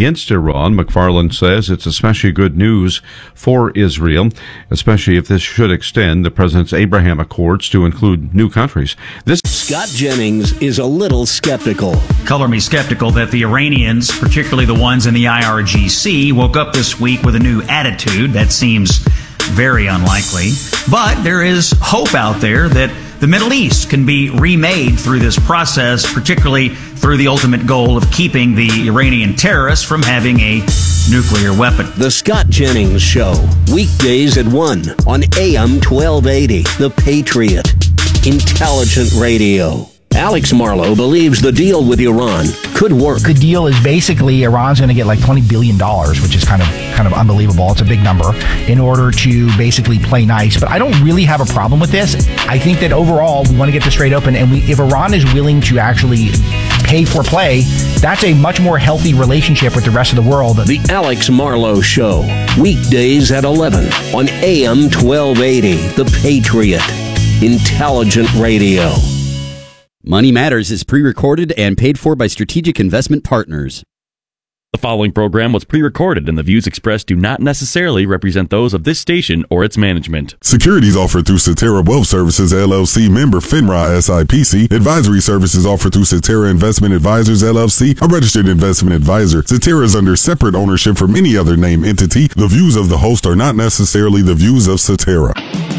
against Iran. McFarland says it's especially good news for Israel, especially if this should extend the president's Abraham Accords to include new countries. Scott Jennings is a little skeptical. Color me skeptical that the Iranians, particularly the ones in the IRGC, woke up this week with a new attitude. That seems very unlikely. But there is hope out there that the Middle East can be remade through this process, particularly through the ultimate goal of keeping the Iranian terrorists from having a nuclear weapon. The Scott Jennings Show, weekdays at 1 on AM 1280, The Patriot. Intelligent radio. Alex Marlow believes the deal with Iran could work. The deal is basically Iran's going to get like $20 billion, which is kind of unbelievable. It's a big number in order to basically play nice. But I don't really have a problem with this. I think that overall we want to get this straight open. And if Iran is willing to actually pay for play, that's a much more healthy relationship with the rest of the world. The Alex Marlow Show, weekdays at 11 on AM 1280, The Patriot. Intelligent radio. Money Matters is pre-recorded and paid for by Strategic Investment Partners. The following program was pre-recorded and the views expressed do not necessarily represent those of this station or its management. Securities offered through Cetera Wealth Services, LLC, member FINRA SIPC. Advisory services offered through Cetera Investment Advisors, LLC, a registered investment advisor. Cetera is under separate ownership from any other named entity. The views of the host are not necessarily the views of Cetera.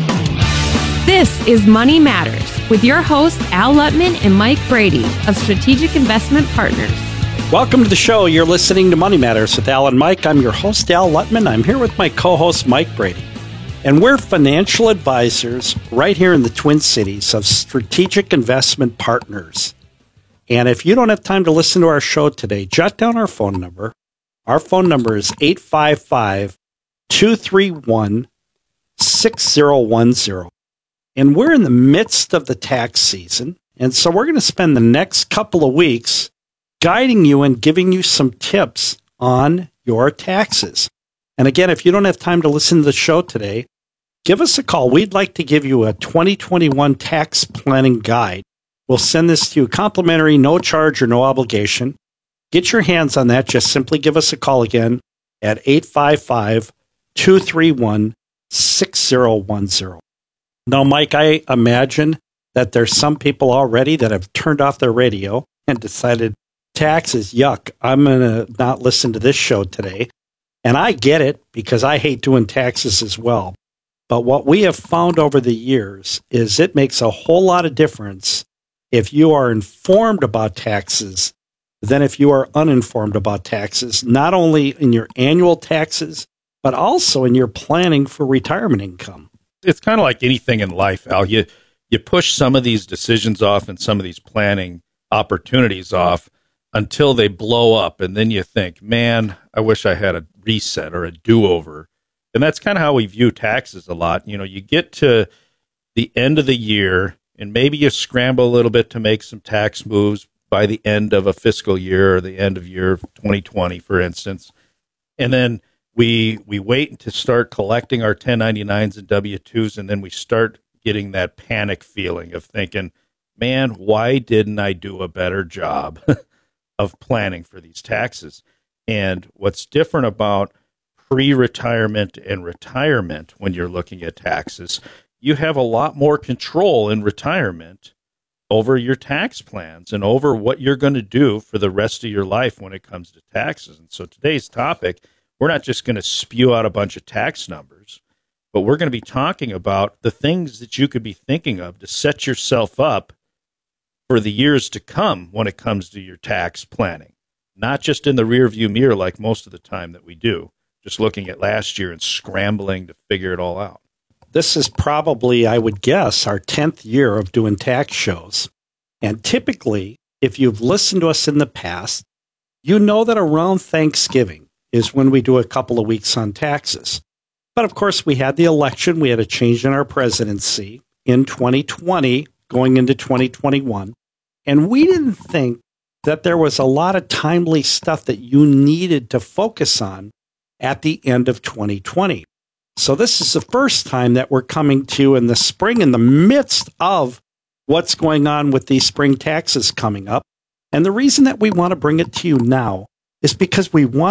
This is Money Matters with your hosts Al Lutman and Mike Brady of Strategic Investment Partners. Welcome to the show. You're listening to Money Matters with Al and Mike. I'm your host, Al Lutman. I'm here with my co-host, Mike Brady. And we're financial advisors right here in the Twin Cities of Strategic Investment Partners. And if you don't have time to listen to our show today, jot down our phone number. Our phone number is 855-231-6010. And we're in the midst of the tax season. And so we're going to spend the next couple of weeks guiding you and giving you some tips on your taxes. And again, if you don't have time to listen to the show today, give us a call. We'd like to give you a 2021 tax planning guide. We'll send this to you complimentary, no charge or no obligation. Get your hands on that. Just simply give us a call again at 855-231-6010. Now, Mike, I imagine that there's some people already that have turned off their radio and decided taxes, yuck, I'm going to not listen to this show today. And I get it because I hate doing taxes as well. But what we have found over the years is it makes a whole lot of difference if you are informed about taxes than if you are uninformed about taxes, not only in your annual taxes, but also in your planning for retirement income. It's kind of like anything in life, Al. You push some of these decisions off and some of these planning opportunities off until they blow up. And then you think, man, I wish I had a reset or a do-over. And that's kind of how we view taxes a lot. You know, you get to the end of the year and maybe you scramble a little bit to make some tax moves by the end of a fiscal year or the end of year 2020, for instance. And then we wait to start collecting our 1099s and W-2s, and then we start getting that panic feeling of thinking, man, why didn't I do a better job of planning for these taxes? And what's different about pre-retirement and retirement when you're looking at taxes, you have a lot more control in retirement over your tax plans and over what you're going to do for the rest of your life when it comes to taxes. And so today's topic, we're not just going to spew out a bunch of tax numbers, but we're going to be talking about the things that you could be thinking of to set yourself up for the years to come when it comes to your tax planning, not just in the rearview mirror like most of the time that we do, just looking at last year and scrambling to figure it all out. This is probably, I would guess, our 10th year of doing tax shows. And typically, if you've listened to us in the past, you know that around Thanksgiving is when we do a couple of weeks on taxes. But of course, we had the election. We had a change in our presidency in 2020 going into 2021. And we didn't think that there was a lot of timely stuff that you needed to focus on at the end of 2020. So this is the first time that we're coming to you in the spring, in the midst of what's going on with these spring taxes coming up. And the reason that we want to bring it to you now is because we want